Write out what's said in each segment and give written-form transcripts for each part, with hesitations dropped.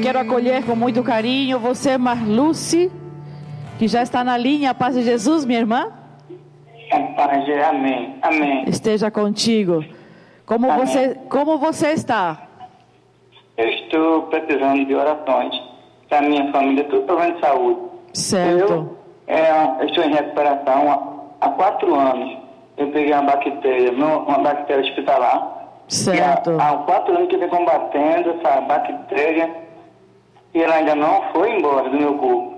quero acolher com muito carinho você, Marluce, que já está na linha. A paz de Jesus, minha irmã. A paz de amém. Amém. Esteja contigo. Como você está? Eu estou precisando de orações para minha família, tudo problema de saúde. Certo. Eu estou em recuperação há 4 anos. Eu peguei uma bactéria hospitalar. Certo. Há 4 anos que eu venho combatendo essa bactéria e ela ainda não foi embora do meu corpo.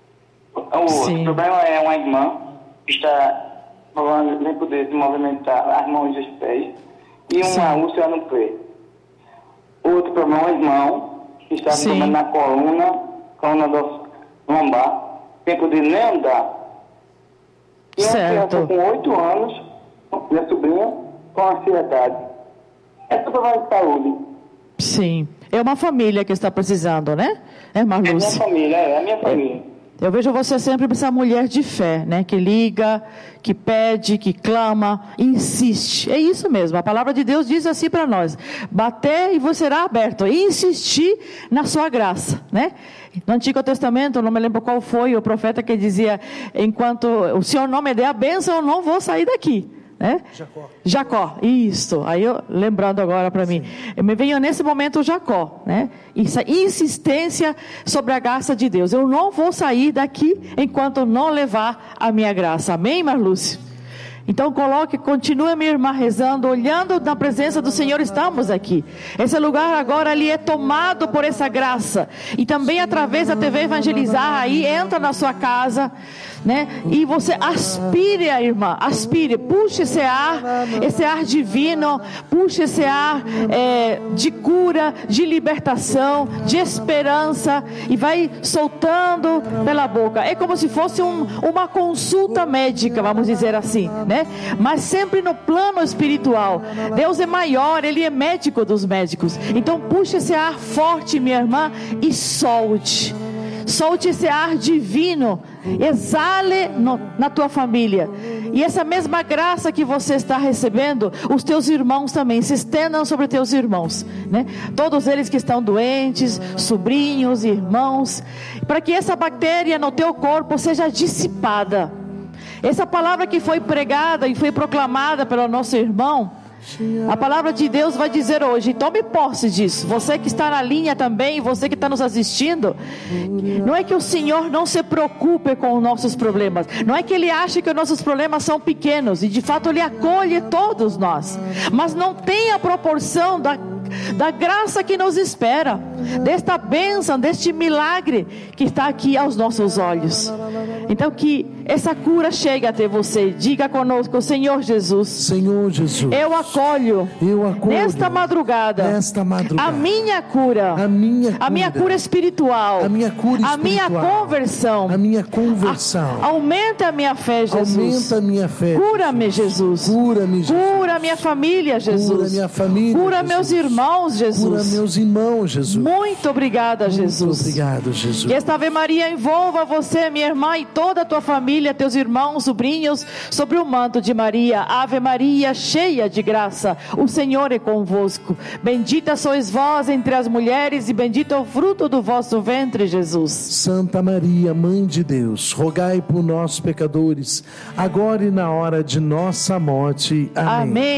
O problema é uma irmã que está nem poder se movimentar as mãos e os pés e uma úlcera no peito. Outro problema é um irmão que está com problema na coluna lombar, sem poder nem andar. E uma criança com 8 anos, minha sobrinha, com ansiedade. É tudo problema de saúde. Sim. É uma família que está precisando, né? É, Marluce? É a minha família. Eu vejo você sempre essa mulher de fé, né? Que liga, que pede, que clama, insiste. É isso mesmo. A palavra de Deus diz assim para nós: bater e você será aberto. E insistir na sua graça, né? No Antigo Testamento, não me lembro qual foi o profeta que dizia: enquanto o Senhor não me der a bênção, eu não vou sair daqui. Né? Jacó, isso. Aí eu lembrando agora para mim, me veio nesse momento o Jacó, né? Insistência sobre a graça de Deus. Eu não vou sair daqui enquanto não levar a minha graça. Amém, Marluce? Então continue, minha irmã, rezando, olhando na presença do Senhor. Estamos aqui. Esse lugar agora ali é tomado por essa graça. E também através da TV Evangelizar, aí entra na sua casa, né? E você aspire, irmã, aspire, puxe esse ar divino, puxe esse ar de cura, de libertação, de esperança, e vai soltando pela boca. É como se fosse uma consulta médica, vamos dizer assim, né? Mas sempre no plano espiritual. Deus é maior, Ele é médico dos médicos. Então puxe esse ar forte, minha irmã, e solte esse ar divino, exale na tua família, e essa mesma graça que você está recebendo, os teus irmãos também, se estendam sobre teus irmãos, né? Todos eles que estão doentes, sobrinhos, irmãos, para que essa bactéria no teu corpo seja dissipada. Essa palavra que foi pregada e foi proclamada pelo nosso irmão, a palavra de Deus vai dizer hoje, tome posse disso. Você que está na linha também, você que está nos assistindo, não é que o Senhor não se preocupe com os nossos problemas, não é que Ele ache que os nossos problemas são pequenos, e de fato Ele acolhe todos nós, mas não tem a proporção da graça que nos espera, desta bênção, deste milagre que está aqui aos nossos olhos. Então que essa cura chegue até você. Diga conosco: Senhor Jesus, eu acolho nesta madrugada a minha cura, a minha cura espiritual, a minha conversão. Aumenta a minha fé, Jesus. Cura-me, Jesus. Cura minha família, Jesus. Cura meus irmãos, Jesus. Muito obrigada, Jesus. Que esta Ave Maria envolva você, minha irmã, e toda a tua família, teus irmãos, sobrinhos, sobre o manto de Maria. Ave Maria, cheia de graça, o Senhor é convosco. Bendita sois vós entre as mulheres, e bendito é o fruto do vosso ventre, Jesus. Santa Maria, Mãe de Deus, rogai por nós, pecadores, agora e na hora de nossa morte. Amém.